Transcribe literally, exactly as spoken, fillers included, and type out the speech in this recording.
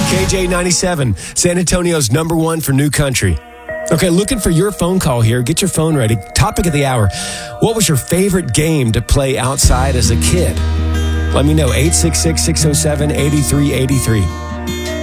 K J ninety-seven, San Antonio's number one for new country. Okay, looking for your phone call here. Get your phone ready. Topic of the hour. What was your favorite game to play outside as a kid? Let me know. eight six six, six oh seven, eight three eight three.